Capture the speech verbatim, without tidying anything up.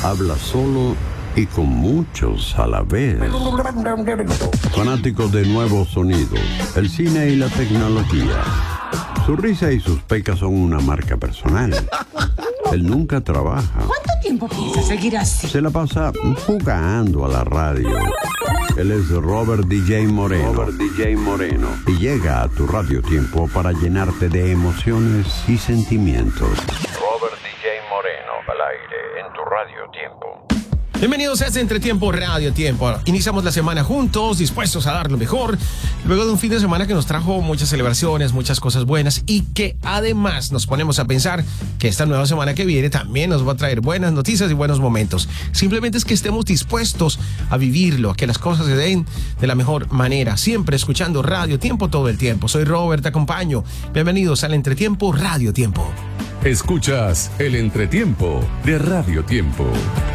habla solo y con muchos a la vez. Fanático de nuevos sonidos, el cine y la tecnología. Su risa y sus pecas son una marca personal. Él nunca trabaja. ¿Cuánto tiempo piensa seguir así? Se la pasa jugando a la radio. Él es Robert D J Moreno. Robert D J Moreno. Y llega a tu Radio Tiempo para llenarte de emociones y sentimientos. Robert D J Moreno, al aire en tu Radio Tiempo. Bienvenidos a este Entretiempo Radio Tiempo. Iniciamos la semana juntos, dispuestos a dar lo mejor, luego de un fin de semana que nos trajo muchas celebraciones, muchas cosas buenas y que además nos ponemos a pensar que esta nueva semana que viene también nos va a traer buenas noticias y buenos momentos. Simplemente es que estemos dispuestos a vivirlo, a que las cosas se den de la mejor manera, siempre escuchando Radio Tiempo todo el tiempo. Soy Robert, te acompaño. Bienvenidos al Entretiempo Radio Tiempo. Escuchas el Entretiempo de Radio Tiempo.